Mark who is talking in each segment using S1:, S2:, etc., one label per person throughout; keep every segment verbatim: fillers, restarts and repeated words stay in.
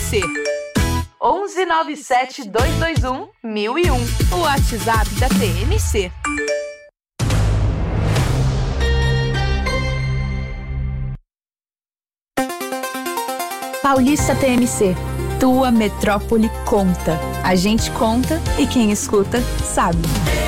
S1: C. onze nove sete dois dois um mil e um. O WhatsApp da T M C.
S2: Paulista T M C. Tua metrópole conta. A gente conta e quem escuta sabe.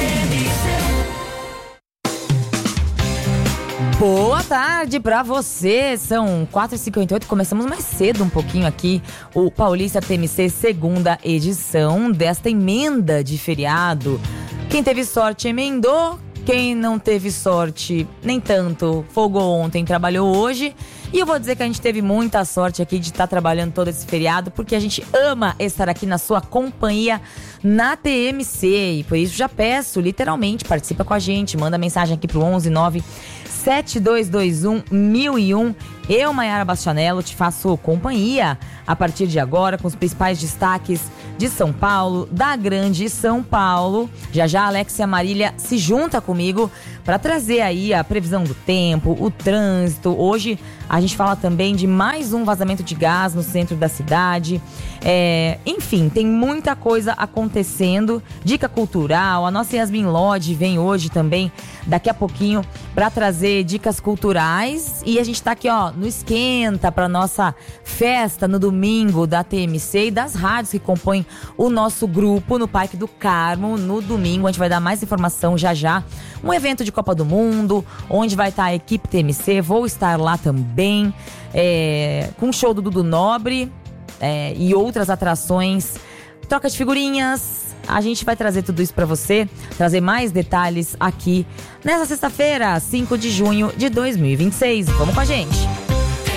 S3: Boa tarde pra você, são quatro e cinquenta e oito, começamos mais cedo um pouquinho aqui o Paulista T M C, segunda edição desta emenda de feriado. Quem teve sorte emendou, quem não teve sorte nem tanto, folgou ontem, trabalhou hoje. E eu vou dizer que a gente teve muita sorte aqui de estar trabalhando todo esse feriado, porque a gente ama estar aqui na sua companhia na T M C. E por isso já peço, literalmente, participa com a gente, manda mensagem aqui pro onze nove sete dois dois um mil e um. Eu, Maiara Bastianello, te faço companhia a partir de agora com os principais destaques de São Paulo, da Grande São Paulo. Já já a Alexia Marília se junta comigo para trazer aí a previsão do tempo, o trânsito. Hoje a gente fala também de mais um vazamento de gás no centro da cidade. É, enfim, tem muita coisa acontecendo. Dica cultural, a nossa Yasmin Lodge vem hoje também, daqui a pouquinho, para trazer dicas culturais. E a gente tá aqui, ó, no esquenta para nossa festa no domingo da T M C e das rádios que compõem o nosso grupo no Parque do Carmo. No domingo a gente vai dar mais informação já já. Um evento de Copa do Mundo, onde vai estar a equipe T M C, vou estar lá também, é, com o show do Dudu Nobre é, e outras atrações, troca de figurinhas. A gente vai trazer tudo isso pra você, trazer mais detalhes aqui nessa sexta-feira, cinco de junho de dois mil e vinte e seis. Vamos com a gente!